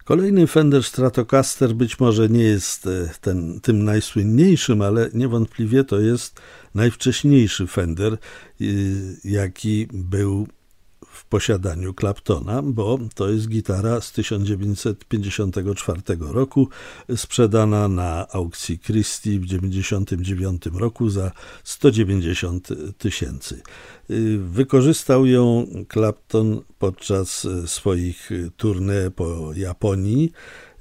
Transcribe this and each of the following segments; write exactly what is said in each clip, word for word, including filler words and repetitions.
Kolejny Fender Stratocaster być może nie jest ten, tym najsłynniejszym, ale niewątpliwie to jest najwcześniejszy Fender, jaki był w posiadaniu Claptona, bo to jest gitara z tysiąc dziewięćset pięćdziesiątego czwartego roku, sprzedana na aukcji Christie w tysiąc dziewięćset dziewięćdziesiątym dziewiątym roku za sto dziewięćdziesiąt tysięcy. Wykorzystał ją Clapton podczas swoich tournée po Japonii,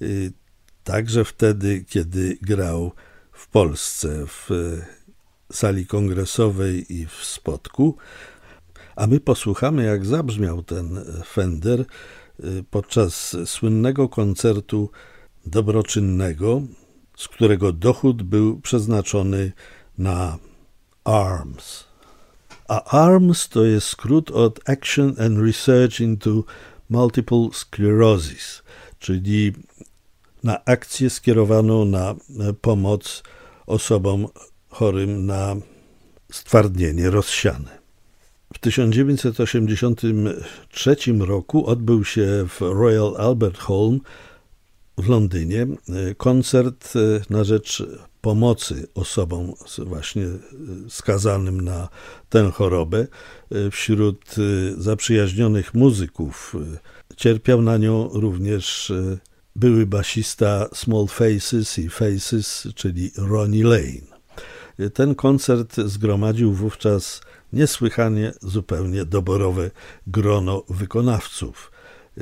także wtedy, kiedy grał w Polsce w sali kongresowej i w Spodku. A my posłuchamy, jak zabrzmiał ten Fender podczas słynnego koncertu dobroczynnego, z którego dochód był przeznaczony na ARMS. A ARMS to jest skrót od Action and Research into Multiple Sclerosis, czyli na akcję skierowaną na pomoc osobom chorym na stwardnienie rozsiane. W tysiąc dziewięćset osiemdziesiątym trzecim roku odbył się w Royal Albert Hall w Londynie koncert na rzecz pomocy osobom właśnie skazanym na tę chorobę. Wśród zaprzyjaźnionych muzyków cierpiał na nią również były basista Small Faces i Faces, czyli Ronnie Lane. Ten koncert zgromadził wówczas niesłychanie zupełnie doborowe grono wykonawców,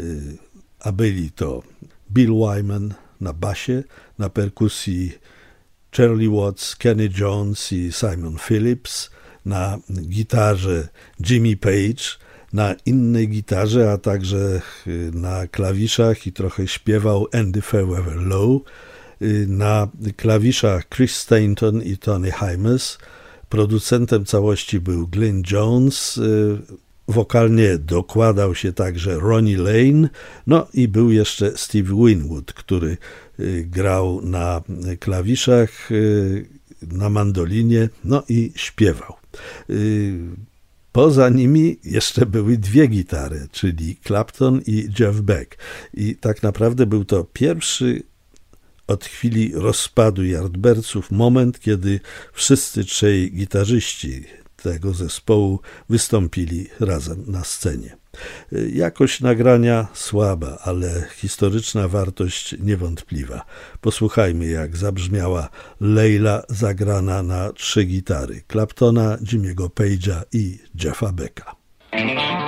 a byli to Bill Wyman na basie, na perkusji Charlie Watts, Kenny Jones i Simon Phillips, na gitarze Jimmy Page, na innej gitarze, a także na klawiszach i trochę śpiewał Andy Fairweather Lowe, na klawiszach Chris Stainton i Tony Hymes. Producentem całości był Glyn Jones, wokalnie dokładał się także Ronnie Lane, no i był jeszcze Steve Winwood, który grał na klawiszach, na mandolinie, no i śpiewał. Poza nimi jeszcze były dwie gitary, czyli Clapton i Jeff Beck. I tak naprawdę był to pierwszy od chwili rozpadu Yardbirdsów moment, kiedy wszyscy trzej gitarzyści tego zespołu wystąpili razem na scenie. Jakość nagrania słaba, ale historyczna wartość niewątpliwa. Posłuchajmy, jak zabrzmiała Leila zagrana na trzy gitary Claptona, Jimmy'ego Page'a i Jeffa Becka.